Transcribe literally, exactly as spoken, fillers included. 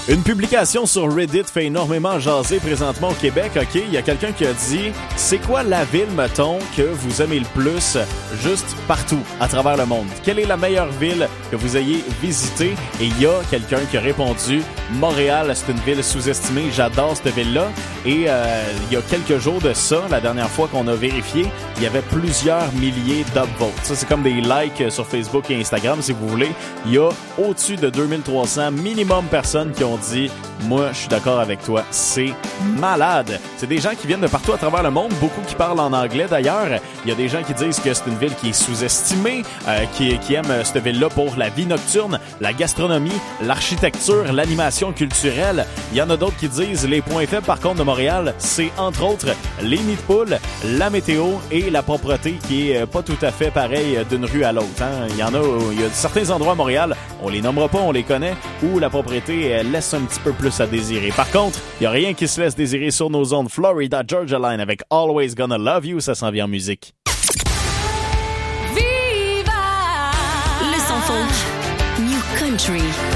Une publication sur Reddit fait énormément jaser présentement au Québec. OK, il y a quelqu'un qui a dit « C'est quoi la ville, mettons, que vous aimez le plus juste partout, à travers le monde? Quelle est la meilleure ville que vous ayez visitée? » Et il y a quelqu'un qui a répondu « Montréal, c'est une ville sous-estimée. J'adore cette ville-là. » Et euh, il y a quelques jours de ça, la dernière fois qu'on a vérifié, il y avait plusieurs milliers d'upvotes. Ça, c'est comme des likes sur Facebook et Instagram, si vous voulez. Il y a au-dessus de deux mille trois cents minimum personnes qui ont dit « Moi, je suis d'accord avec toi. » C'est malade. C'est des gens qui viennent de partout à travers le monde, beaucoup qui parlent en anglais d'ailleurs. Il y a des gens qui disent que c'est une ville qui est sous-estimée, euh, qui, qui aiment cette ville-là pour la vie nocturne, la gastronomie, l'architecture, l'animation culturelle. Il y en a d'autres qui disent les points faibles par contre de Montréal, c'est entre autres les nids de poules, la météo et la propreté qui est pas tout à fait pareil d'une rue à l'autre. Hein. Il y en a, il y a certains endroits à Montréal, on les nommera pas, on les connaît, où la propreté laisse un petit peu plus à désirer. Par contre, il n'y a rien qui se laisse désirer sur nos ondes. Florida Georgia Line avec Always Gonna Love You, ça s'en vient en musique. Viva! Le son folk, New Country.